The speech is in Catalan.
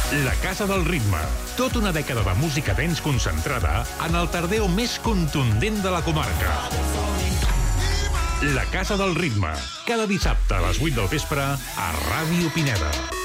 La Casa del Ritme. Tota una dècada de música dance concentrada en el tardeo més contundent de la comarca. La Casa del Ritme. Cada dissabte a les 8 del vespre a Ràdio Pineda.